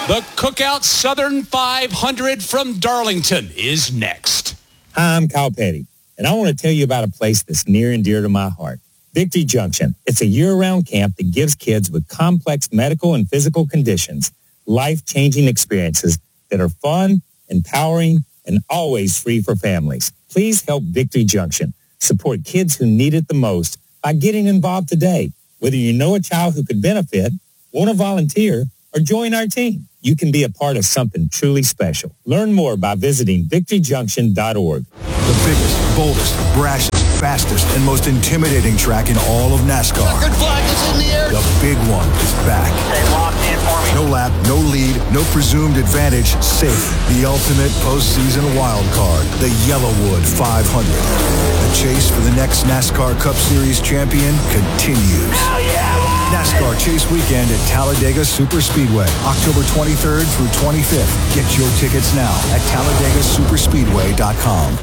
The Cookout Southern 500 from Darlington is next. Hi, I'm Kyle Petty, and I want to tell you about a place that's near and dear to my heart. Victory Junction. It's a year-round camp that gives kids with complex medical and physical conditions life-changing experiences that are fun, empowering, and always free for families. Please help Victory Junction support kids who need it the most by getting involved today. Whether you know a child who could benefit, want to volunteer, or join our team, you can be a part of something truly special. Learn more by visiting victoryjunction.org. The biggest, boldest, brashest, fastest, and most intimidating track in all of NASCAR. Checkered flag is in the air. The big one is back. Stay locked in for me. No lap, no lead, no presumed advantage, safe. The ultimate postseason wild card, the Yellowwood 500. The chase for the next NASCAR Cup Series champion continues. Hell yeah! NASCAR Chase Weekend at Talladega Superspeedway, October 23rd through 25th. Get your tickets now at TalladegaSuperspeedway.com.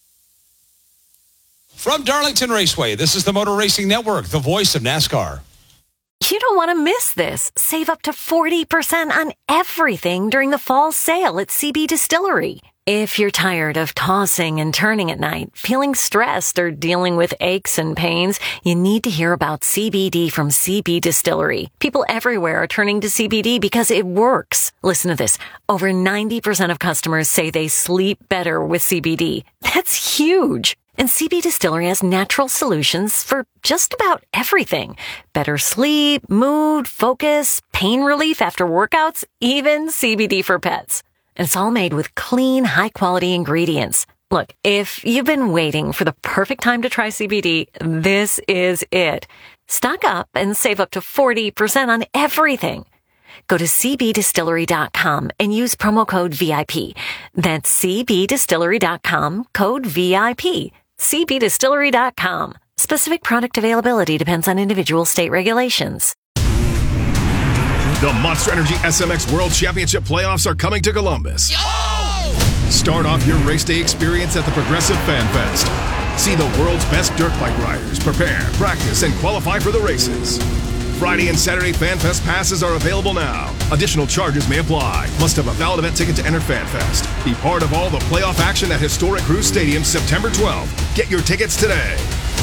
From Darlington Raceway, this is the Motor Racing Network, the voice of NASCAR. You don't want to miss this. Save up to 40% on everything during the fall sale at CB Distillery. If you're tired of tossing and turning at night, feeling stressed, or dealing with aches and pains, you need to hear about CBD from CB Distillery. People everywhere are turning to CBD because it works. Listen to this. Over 90% of customers say they sleep better with CBD. That's huge. And CB Distillery has natural solutions for just about everything. Better sleep, mood, focus, pain relief after workouts, even CBD for pets. And it's all made with clean, high-quality ingredients. Look, if you've been waiting for the perfect time to try CBD, this is it. Stock up and save up to 40% on everything. Go to cbdistillery.com and use promo code VIP. That's cbdistillery.com, code VIP. cbdistillery.com. Specific product availability depends on individual state regulations. The Monster Energy SMX World Championship playoffs are coming to Columbus. Start off your race day experience at the Progressive Fan Fest. See the world's best dirt bike riders prepare, practice, and qualify for the races. Friday and Saturday Fan Fest passes are available now. Additional charges may apply. Must have a valid event ticket to enter Fan Fest. Be part of all the playoff action at Historic Cruise Stadium September 12th. Get your tickets today.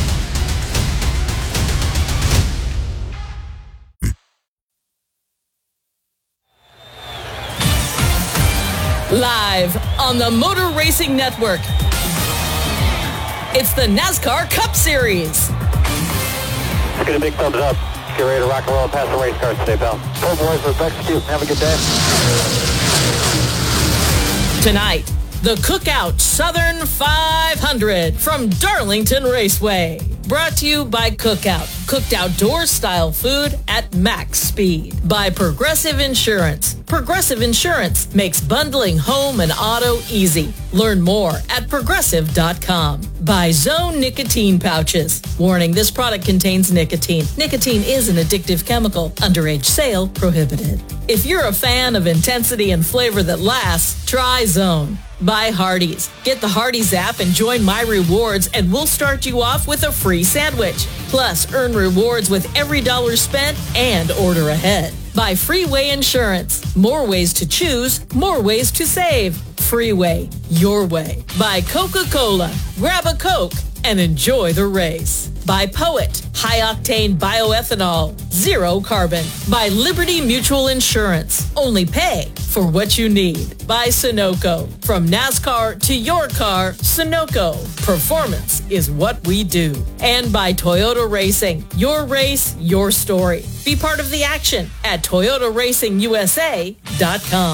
Live on the Motor Racing Network, it's the NASCAR Cup Series. Let's get a big thumbs up. Get ready to rock and roll and pass the race cars today, pal. Cool, boys. Let's execute. Have a good day. Tonight, the Cookout Southern 500 from Darlington Raceway. Brought to you by Cookout. Cooked outdoor style food at max speed. By Progressive Insurance. Progressive Insurance makes bundling home and auto easy. Learn more at progressive.com. By Zone Nicotine Pouches. Warning, this product contains nicotine. Nicotine is an addictive chemical. Underage sale prohibited. If you're a fan of intensity and flavor that lasts, try Zone. By Hardee's. Get the Hardee's app and join My Rewards, and we'll start you off with a free sandwich. Plus, earn rewards with every dollar spent and order ahead. By Freeway Insurance. More ways to choose, more ways to save. Freeway, your way. By Coca-Cola. Grab a Coke and enjoy the race. By Poet, high-octane bioethanol, zero carbon. By Liberty Mutual Insurance, only pay for what you need. By Sunoco, from NASCAR to your car, Sunoco, performance is what we do. And by Toyota Racing, your race, your story. Be part of the action at ToyotaRacingUSA.com.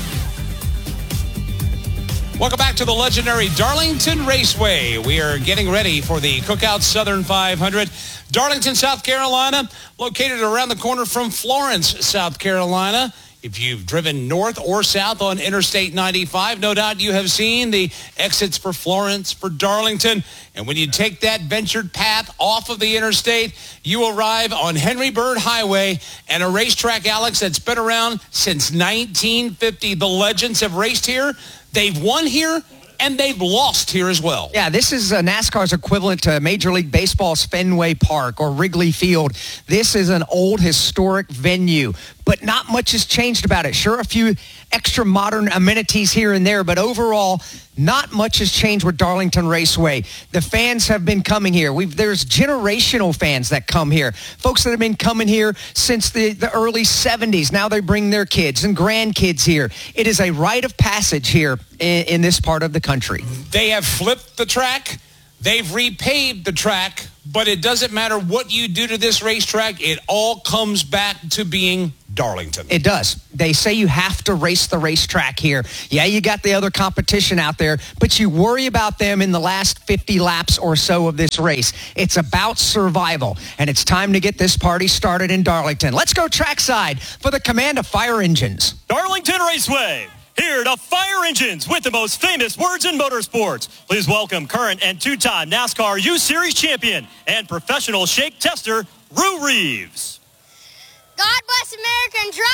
Welcome back to the legendary Darlington Raceway. We are getting ready for the Cookout Southern 500. Darlington, South Carolina, located around the corner from Florence, South Carolina. If you've driven north or south on Interstate 95, no doubt you have seen the exits for Florence, for Darlington. And when you take that ventured path off of the interstate, you arrive on Henry Bird Highway and a racetrack, Alex, that's been around since 1950. The legends have raced here. They've won here, and they've lost here as well. Yeah, this is NASCAR's equivalent to Major League Baseball's Fenway Park or Wrigley Field. This is an old historic venue, but not much has changed about it. Sure, a few extra modern amenities here and there, but overall, not much has changed with Darlington Raceway. The fans have been coming here. There's generational fans that come here. Folks that have been coming here since the early 70s. Now they bring their kids and grandkids here. It is a rite of passage here in this part of the country. They have flipped the track. They've repaved the track, but it doesn't matter what you do to this racetrack. It all comes back to being Darlington. It does. They say you have to race the racetrack here. Yeah, you got the other competition out there, but you worry about them in the last 50 laps or so of this race. It's about survival, and it's time to get this party started in Darlington. Let's go trackside for the command of fire engines. Darlington Raceway. Here to fire engines with the most famous words in motorsports. Please welcome current and two-time NASCAR U-Series champion and professional shake tester, Rue Reeves. God bless America and drive